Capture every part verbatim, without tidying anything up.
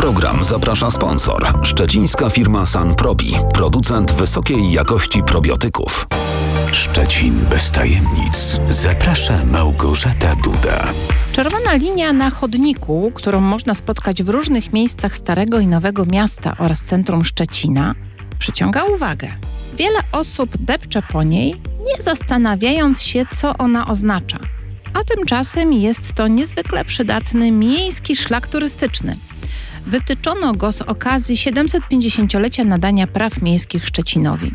program zaprasza sponsor. Szczecińska firma Sanprobi, producent wysokiej jakości probiotyków. Szczecin bez tajemnic. Zaprasza Małgorzata Duda. Czerwona linia na chodniku, którą można spotkać w różnych miejscach Starego i Nowego Miasta oraz centrum Szczecina, przyciąga uwagę. Wiele osób depcze po niej, nie zastanawiając się, co ona oznacza. A tymczasem jest to niezwykle przydatny miejski szlak turystyczny. Wytyczono go z okazji siedemsetpięćdziesięciolecia nadania praw miejskich Szczecinowi.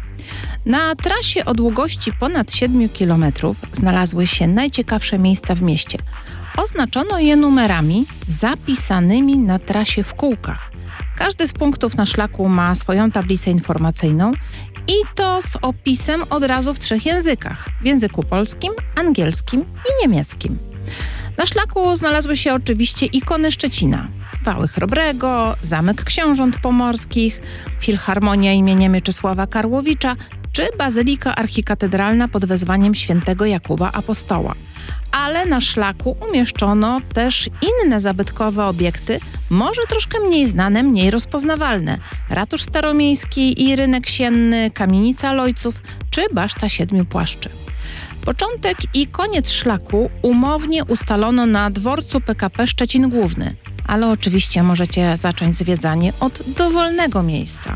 Na trasie o długości ponad siedmiu kilometrów znalazły się najciekawsze miejsca w mieście. Oznaczono je numerami zapisanymi na trasie w kółkach. Każdy z punktów na szlaku ma swoją tablicę informacyjną i to z opisem od razu w trzech językach. W języku polskim, angielskim i niemieckim. Na szlaku znalazły się oczywiście ikony Szczecina. Wały Chrobrego, Zamek Książąt Pomorskich, Filharmonia imienia Mieczysława Karłowicza czy Bazylika Archikatedralna pod wezwaniem świętego Jakuba Apostoła. Ale na szlaku umieszczono też inne zabytkowe obiekty, może troszkę mniej znane, mniej rozpoznawalne. Ratusz Staromiejski i Rynek Sienny, Kamienica Lojców czy Baszta Siedmiu Płaszczy. Początek i koniec szlaku umownie ustalono na dworcu P K P Szczecin Główny, ale oczywiście możecie zacząć zwiedzanie od dowolnego miejsca.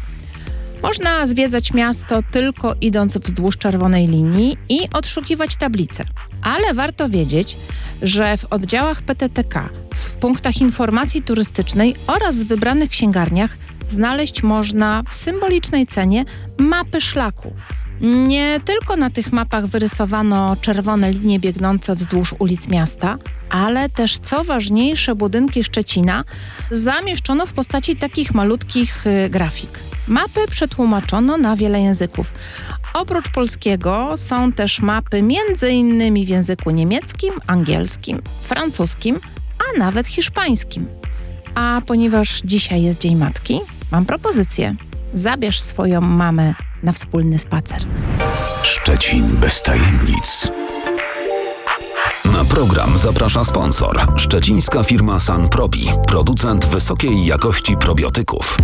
Można zwiedzać miasto tylko idąc wzdłuż czerwonej linii i odszukiwać tablice. Ale warto wiedzieć, że w oddziałach P T T K, w punktach informacji turystycznej oraz w wybranych księgarniach znaleźć można w symbolicznej cenie mapy szlaku. Nie tylko na tych mapach wyrysowano czerwone linie biegnące wzdłuż ulic miasta, ale też, co ważniejsze, budynki Szczecina zamieszczono w postaci takich malutkich y, grafik. Mapy przetłumaczono na wiele języków. Oprócz polskiego są też mapy między innymi w języku niemieckim, angielskim, francuskim, a nawet hiszpańskim. A ponieważ dzisiaj jest Dzień Matki, mam propozycję. Zabierz swoją mamę na wspólny spacer. Szczecin bez tajemnic. Na program zaprasza sponsor. Szczecińska firma Sanprobi, producent wysokiej jakości probiotyków.